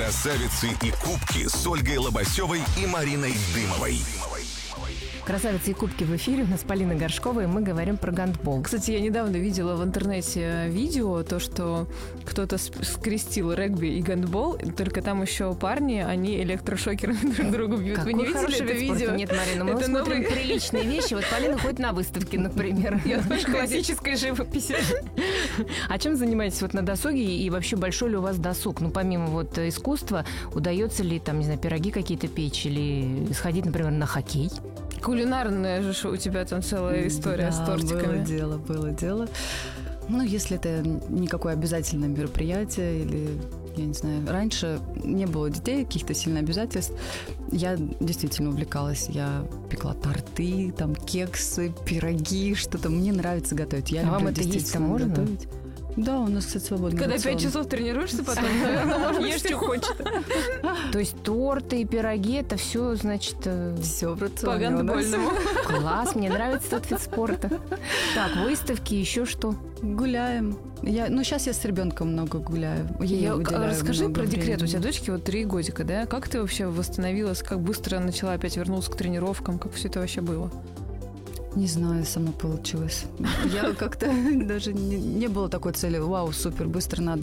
Красавицы и кубки с Ольгой Лобасевой и Мариной Дымовой. Красавицы и кубки в эфире. У нас Полина Горшкова, и мы говорим про гандбол. Кстати, я недавно видела в интернете видео, то, что кто-то скрестил регби и гандбол, только там еще парни, они электрошокерами друг другу бьют. Какой Вы не видели хороший это вид видео? спорта. Нет, Марина, мы Это смотрим новый- приличные вещи. Вот Полина ходит на выставке, например. Я в классической живописи. А чем занимаетесь вот на досуге, и вообще большой ли у вас досуг? Ну, помимо вот искусства, удается ли там, не знаю, пироги какие-то печь или сходить, например, на хоккей? Кулинарная же у тебя там целая история с тортиками. Было дело. Ну, если это никакое обязательное мероприятие или, я не знаю, раньше не было детей, каких-то сильно обязательств. Я действительно увлекалась. Я пекла торты, там, кексы, пироги, что-то. Мне нравится готовить. Я вам люблю это есть-то действительно можно? готовить. Да, у нас, кстати, свободный Когда рацион. 5 часов тренируешься потом, наверное, можно ешь, что хочешь. То есть торты и пироги, это все, значит, Все в По рационе у нас. гандбольному. класс, мне нравится тот вид спорта. Так, выставки, еще что? Гуляем. Сейчас я с ребенком много гуляю. Ей уделяю Расскажи много про декрет. У времени. тебя дочке вот 3 годика, да? Как ты вообще восстановилась? Как быстро начала опять вернуться к тренировкам? Как все это вообще было? Не знаю, само получилось. Я как-то даже не было такой цели. Вау, супер, быстро надо